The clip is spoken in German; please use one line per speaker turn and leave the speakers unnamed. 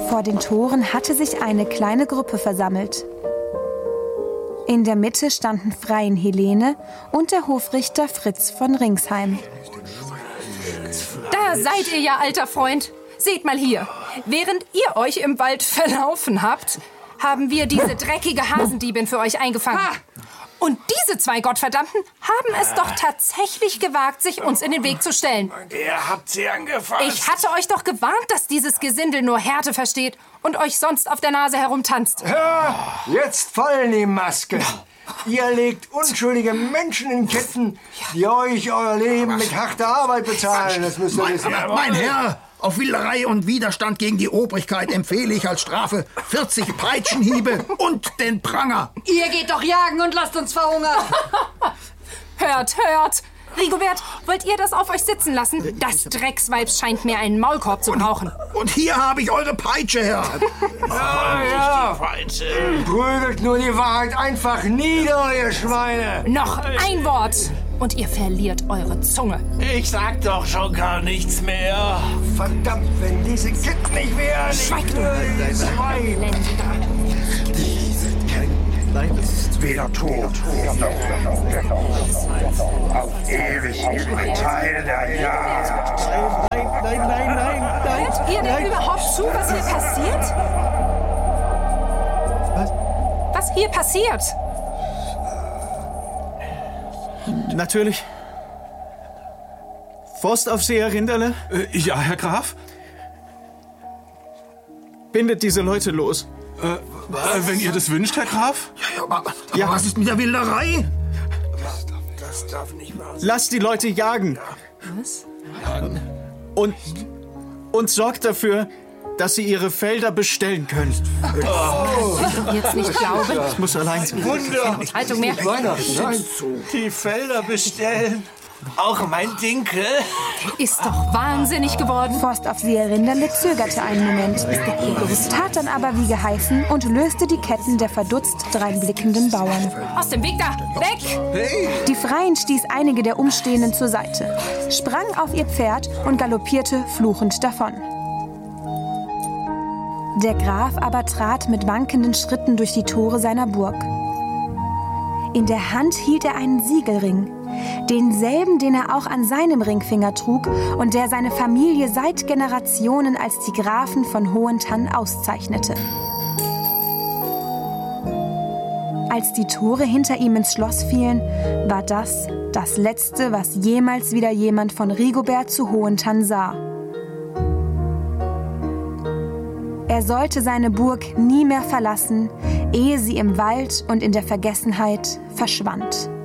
Vor den Toren hatte sich eine kleine Gruppe versammelt. In der Mitte standen Freiin Helene und der Hofrichter Fritz von Ringsheim.
Da seid ihr ja, alter Freund. Seht mal hier. Während ihr euch im Wald verlaufen habt, haben wir diese dreckige Hasendiebin für euch eingefangen. Und diese 2 Gottverdammten haben es doch tatsächlich gewagt, sich uns in den Weg zu stellen.
Ihr habt sie angefasst.
Ich hatte euch doch gewarnt, dass dieses Gesindel nur Härte versteht und euch sonst auf der Nase herumtanzt.
Ja, jetzt fallen die Masken. Ihr legt unschuldige Menschen in Ketten, die euch euer Leben mit harter Arbeit bezahlen. Das müsst ihr wissen.
Mein Herr, auf Wilderei und Widerstand gegen die Obrigkeit empfehle ich als Strafe 40 Peitschenhiebe und den Pranger.
Ihr geht doch jagen und lasst uns verhungern.
Hört, hört. Rigobert, wollt ihr das auf euch sitzen lassen? Das Drecksweib scheint mir einen Maulkorb zu brauchen.
Und hier habe ich eure Peitsche, Herr.
Ja. Prügelt nur die Wahrheit einfach nieder, ihr Schweine.
Noch ein Wort und ihr verliert eure Zunge.
Ich sag doch schon gar nichts mehr.
Verdammt, wenn diese Ketten nicht wären.
Schweig du.
Weder tot auf ewig Teil der Jagd.
Nein. Hört ihr denn überhaupt zu, was hier passiert? Was hier passiert?
Natürlich. Forstaufseher Rinderle?
Ja, Herr Graf?
Bindet diese Leute los.
Wenn ihr das wünscht, Herr Graf?
Aber was ist mit der Wilderei?
Das darf nicht wahr sein.
Lasst die Leute jagen.
Was?
Und sorgt dafür, dass sie ihre Felder bestellen können.
Ich jetzt nicht glaube.
Ich muss allein sein.
Wunder.
Haltung mehr.
Die Felder bestellen. Auch mein Dinkel.
Ist doch wahnsinnig geworden.
Forstaufseher Rinderle zögerte einen Moment, tat dann aber wie geheißen und löste die Ketten der verdutzt dreinblickenden Bauern.
Aus dem Weg da! Weg!
Die Freiin stieß einige der Umstehenden zur Seite, sprang auf ihr Pferd und galoppierte fluchend davon. Der Graf aber trat mit wankenden Schritten durch die Tore seiner Burg. In der Hand hielt er einen Siegelring, denselben, den er auch an seinem Ringfinger trug und der seine Familie seit Generationen als die Grafen von Hohentann auszeichnete. Als die Tore hinter ihm ins Schloss fielen, war das Letzte, was jemals wieder jemand von Rigobert zu Hohentann sah. Er sollte seine Burg nie mehr verlassen, ehe sie im Wald und in der Vergessenheit verschwand.